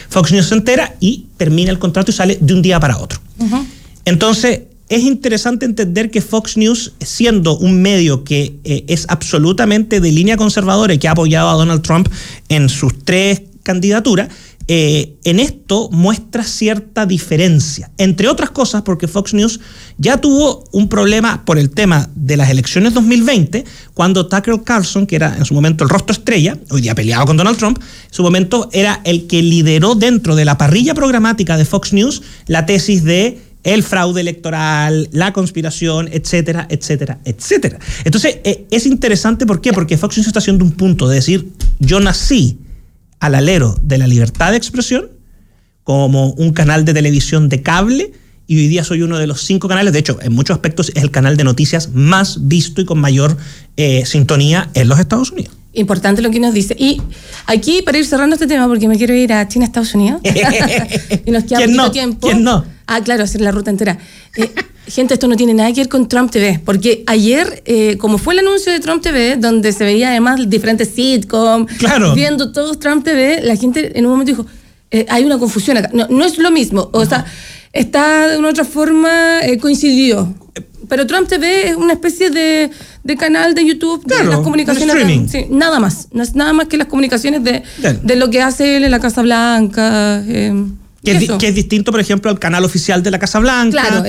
Fox News se entera y termina el contrato y sale de un día para otro. Uh-huh. Entonces, es interesante entender que Fox News, siendo un medio que es absolutamente de línea conservadora y que ha apoyado a Donald Trump en sus 3 candidaturas, en esto muestra cierta diferencia. Entre otras cosas, porque Fox News ya tuvo un problema por el tema de las elecciones 2020, cuando Tucker Carlson, que era en su momento el rostro estrella, hoy día peleado con Donald Trump, en su momento era el que lideró dentro de la parrilla programática de Fox News la tesis de el fraude electoral, la conspiración, etcétera, etcétera, etcétera. Entonces, es interesante, ¿por qué? Porque Fox News está haciendo un punto de decir, yo nací al alero de la libertad de expresión como un canal de televisión de cable y hoy día soy uno de los 5 canales, de hecho, en muchos aspectos es el canal de noticias más visto y con mayor sintonía en los Estados Unidos. Importante lo que nos dice. Y aquí, para ir cerrando este tema, porque me quiero ir a China, Estados Unidos, y nos queda poquito tiempo. ¿Quién no? Claro, hacer la ruta entera. Gente, esto no tiene nada que ver con Trump TV, porque ayer, como fue el anuncio de Trump TV, donde se veía además diferentes sitcoms, claro, viendo todos Trump TV, la gente en un momento dijo, hay una confusión acá. No es lo mismo, o sea, está de una otra forma coincidió. Pero Trump TV es una especie de canal de YouTube, claro, de las comunicaciones. Sí, nada más. No es nada más que las comunicaciones de lo que hace él en la Casa Blanca. Que es distinto, por ejemplo, al canal oficial de la Casa Blanca. Claro,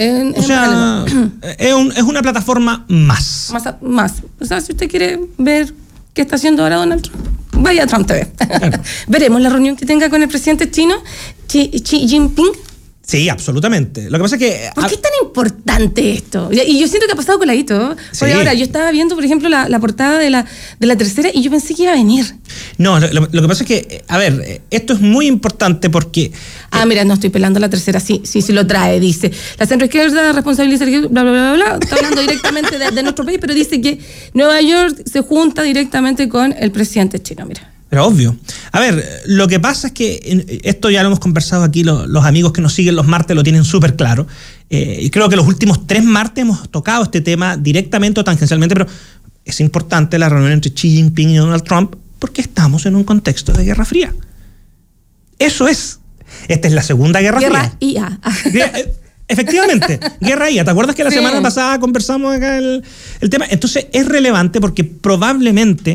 es una plataforma más. O sea, si usted quiere ver qué está haciendo ahora Donald Trump, vaya a Trump TV. Claro. Veremos la reunión que tenga con el presidente chino, Xi Jinping. Sí, absolutamente. Lo que pasa es que... ¿Por qué es tan importante esto? Y yo siento que ha pasado coladito. Porque ahora yo estaba viendo, por ejemplo, la portada de la tercera y yo pensé que iba a venir. No, lo que pasa es que, a ver, esto es muy importante porque... mira, no estoy pelando la tercera. Sí, lo trae, dice. La centroizquierda responsabiliza, bla, bla, bla, bla. Está hablando directamente de nuestro país, pero dice que Nueva York se junta directamente con el presidente chino, mira. Pero obvio. A ver, lo que pasa es que esto ya lo hemos conversado aquí, los amigos que nos siguen los martes lo tienen súper claro. Y creo que los últimos 3 martes hemos tocado este tema directamente o tangencialmente, pero es importante la reunión entre Xi Jinping y Donald Trump porque estamos en un contexto de Guerra Fría. Eso es. Esta es la segunda Guerra Fría. IA. Efectivamente, Guerra IA. ¿Te acuerdas que la semana pasada conversamos acá el tema? Entonces es relevante porque probablemente...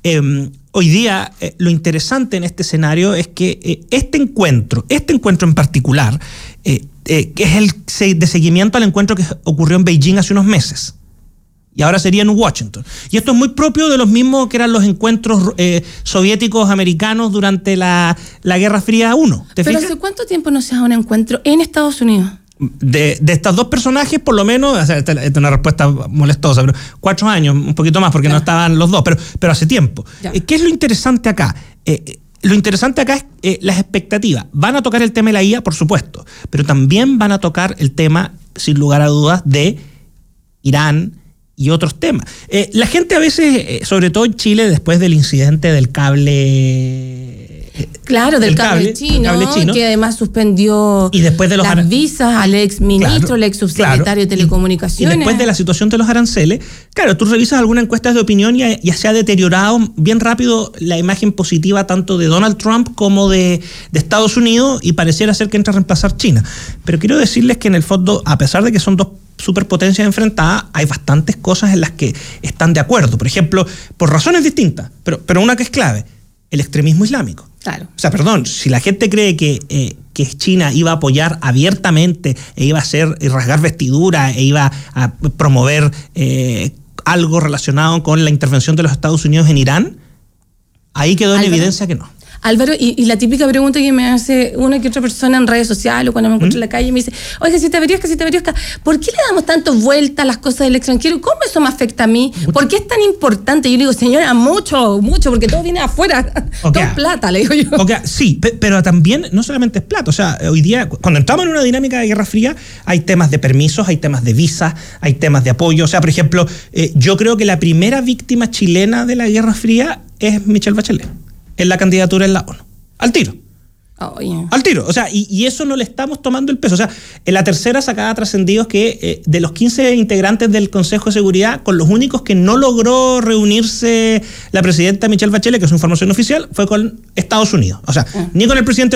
hoy día lo interesante en este escenario es que este encuentro en particular, que es el de seguimiento al encuentro que ocurrió en Beijing hace unos meses, y ahora sería en Washington. Y esto es muy propio de los mismos que eran los encuentros soviéticos americanos durante la Guerra Fría 1. ¿Pero hace cuánto tiempo no se da un encuentro en Estados Unidos? De estos 2 personajes, por lo menos, o sea, esta es una respuesta molestosa, pero 4 años, un poquito más, porque no estaban los 2, pero hace tiempo. ¿Qué es lo interesante acá? Lo interesante acá es las expectativas. Van a tocar el tema de la IA, por supuesto, pero también van a tocar el tema, sin lugar a dudas, de Irán y otros temas. La gente a veces, sobre todo en Chile, después del incidente del cable... Claro, del cable chino, que además suspendió y después de las visas al ex ministro, al ex subsecretario de Telecomunicaciones. Y después de la situación de los aranceles, claro, tú revisas algunas encuestas de opinión y se ha deteriorado bien rápido la imagen positiva tanto de Donald Trump como de Estados Unidos y pareciera ser que entra a reemplazar China. Pero quiero decirles que en el fondo, a pesar de que son 2 superpotencias enfrentadas, hay bastantes cosas en las que están de acuerdo. Por ejemplo, por razones distintas, pero una que es clave, el extremismo islámico. Claro. O sea, perdón, si la gente cree que China iba a apoyar abiertamente, iba a hacer rasgar vestidura, iba a promover algo relacionado con la intervención de los Estados Unidos en Irán, ahí quedó en evidencia que no. Álvaro, y la típica pregunta que me hace una que otra persona en redes sociales o cuando me encuentro en la calle me dice, oiga, si te averías, ¿por qué le damos tanto vuelta a las cosas del extranjero? ¿Cómo eso me afecta a mí? ¿Por qué es tan importante? Yo le digo, señora, mucho, porque todo viene afuera. Todo es plata, le digo yo. Sí, pero también no solamente es plata. O sea, hoy día, cuando entramos en una dinámica de Guerra Fría, hay temas de permisos, hay temas de visas, hay temas de apoyo. O sea, por ejemplo, yo creo que la primera víctima chilena de la Guerra Fría es Michelle Bachelet, en la candidatura en la ONU. Al tiro. Al tiro. O sea, y eso no le estamos tomando el peso. O sea, en la tercera sacada trascendidos que de los 15 integrantes del Consejo de Seguridad, con los únicos que no logró reunirse la presidenta Michelle Bachelet, que es su información oficial, fue con Estados Unidos. O sea, ni con el presidente